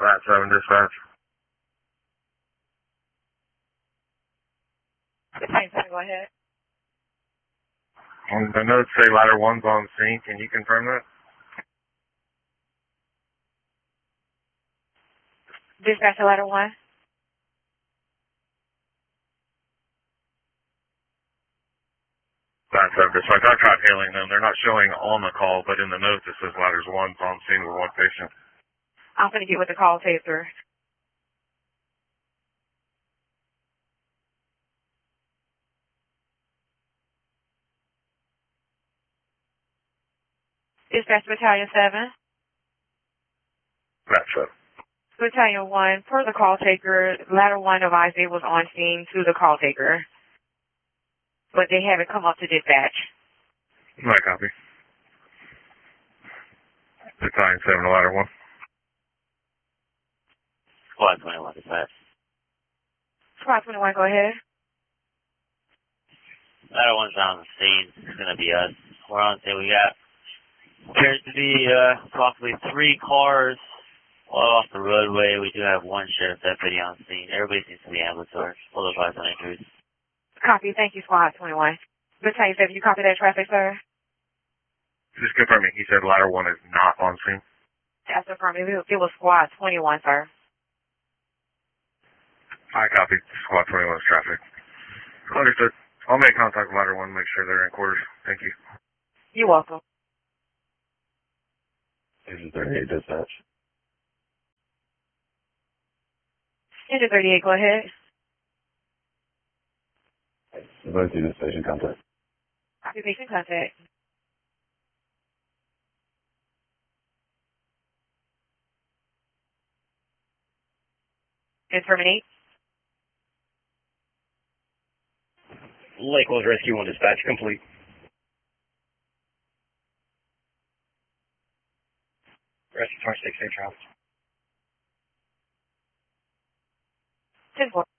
Flat 7 dispatch. Go ahead. The notes say ladder 1's on scene. Can you confirm that? Dispatch to ladder 1. Flat 7 dispatch. I tried hailing them. They're not showing on the call, but in the notes it says ladder 1's on scene with one patient. I'm going to get with the call taker. Dispatch Battalion 7. Flat 7. Battalion 1, per the call taker, ladder 1 advised it was on scene to the call taker, but they haven't come up to dispatch. My copy. Battalion 7 to ladder 1. Squad 21 dispatch. Squad 21, go ahead. Ladder 1's on the scene. It's going to be us. We're on scene. We got appears to be approximately 3 cars all off the roadway. We do have 1 sheriff deputy on scene. Everybody seems to be ambulatory. Full advice on injuries. Copy. Thank you, Squad 21. Battalion 7, you copy that traffic, sir? Just confirming. He said ladder 1 is not on scene. That's affirmative. It was Squad 21, sir. I copied Squad 21's traffic. Understood. I'll make contact with ladder 1 make sure they're in quarters. Thank you. You're welcome. Engine 38 dispatch. Engine 38, go ahead. Both units station contact. Copy, patient contact. And terminate. Lakewood Rescue 1 dispatch complete. Rescue 26 safe travels. 10-4.